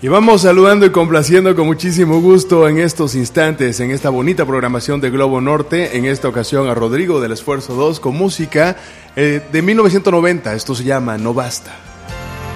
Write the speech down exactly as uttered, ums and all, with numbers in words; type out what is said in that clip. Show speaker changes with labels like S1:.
S1: Y vamos saludando y complaciendo con muchísimo gusto en estos instantes, en esta bonita programación de Globo Norte, en esta ocasión a Rodrigo del Esfuerzo dos con música eh, de mil novecientos noventa, esto se llama No Basta.